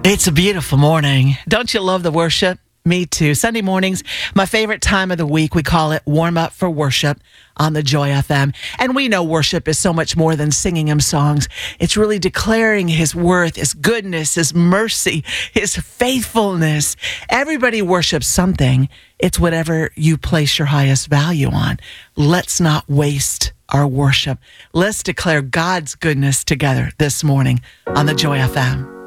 It's a beautiful morning. Don't you love the worship? Me too. Sunday mornings, my favorite time of the week. We call it Warm Up for Worship on the Joy FM. And we know worship is so much more than singing him songs. It's really declaring his worth, his goodness, his mercy, his faithfulness. Everybody worships something. It's whatever you place your highest value on. Let's not waste our worship. Let's declare God's goodness together this morning on the Joy FM.